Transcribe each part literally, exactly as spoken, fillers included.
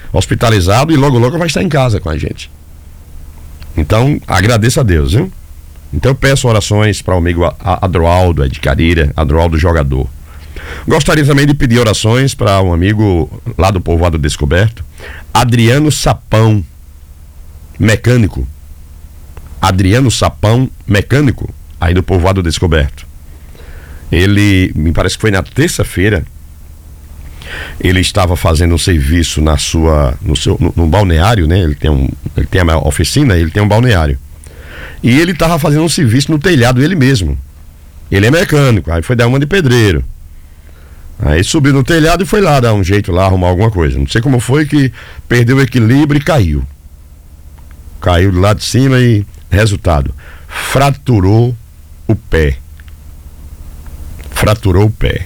hospitalizado e logo logo vai estar em casa com a gente. Então, agradeço a Deus, viu? Então eu peço orações para o amigo Adroaldo, é de Carira, Adroaldo jogador. Gostaria também de pedir orações para um amigo lá do Povoado Descoberto, Adriano Sapão, mecânico. Adriano Sapão, mecânico, aí do Povoado Descoberto. Ele, me parece que foi na terça-feira, ele estava fazendo um serviço na sua, no seu, no, no balneário, né? Ele tem um, ele tem uma oficina, ele tem um balneário. E ele estava fazendo um serviço no telhado ele mesmo. Ele é mecânico, aí foi dar uma de pedreiro. Aí subiu no telhado e foi lá dar um jeito lá, arrumar alguma coisa. Não sei como foi que perdeu o equilíbrio e caiu. Caiu do lado de cima e, resultado, fraturou o pé. Fraturou o pé.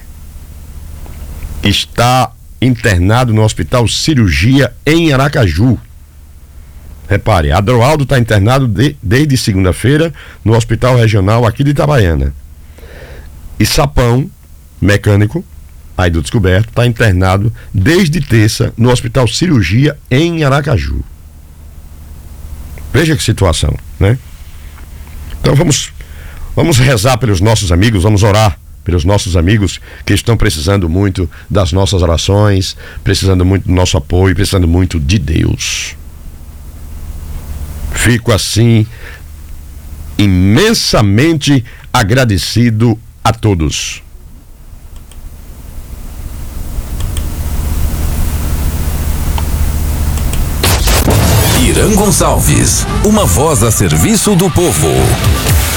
Está internado no Hospital Cirurgia em Aracaju. Repare, Adroaldo está internado de, desde segunda-feira no Hospital Regional aqui de Itabaiana. E Sapão, mecânico, aí do Descoberto, está internado desde terça no Hospital Cirurgia em Aracaju. Veja que situação, né? Então vamos, vamos rezar pelos nossos amigos, vamos orar pelos nossos amigos que estão precisando muito das nossas orações, precisando muito do nosso apoio, precisando muito de Deus. Fico assim imensamente agradecido a todos. Irã Gonçalves, uma voz a serviço do povo.